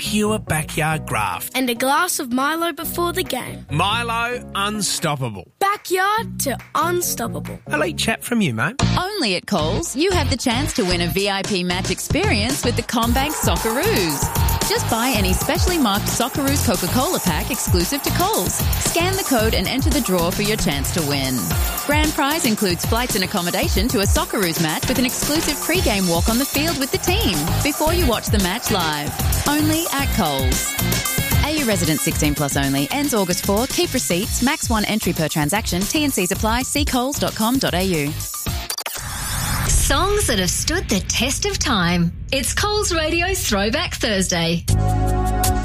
pure backyard graft. And a glass of Milo before the game. Milo Unstoppable. Backyard to unstoppable. Elite chat from you, mate. Only at Coles, you have the chance to win a VIP match experience with the CommBank Socceroos. Just buy any specially marked Socceroos Coca-Cola pack exclusive to Coles. Scan the code and enter the draw for your chance to win. Grand prize includes flights and accommodation to a Socceroos match with an exclusive pre-game walk on the field with the team before you watch the match live. Only at Coles. AU resident 16 plus only. Ends August 4. Keep receipts. Max 1 entry per transaction. T&Cs apply. See coles.com.au. Songs that have stood the test of time. It's Coles Radio Throwback Thursday.